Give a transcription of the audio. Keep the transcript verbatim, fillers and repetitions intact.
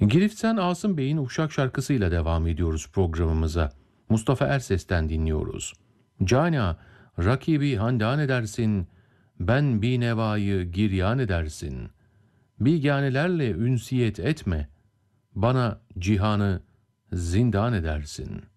Giriften Asım Bey'in Uşak şarkısıyla devam ediyoruz programımıza. Mustafa Erses'ten dinliyoruz. Cana, rakibi handan edersin, ben bir nevayı giryan edersin. Biganelerle ünsiyet etme, bana cihanı zindan edersin.''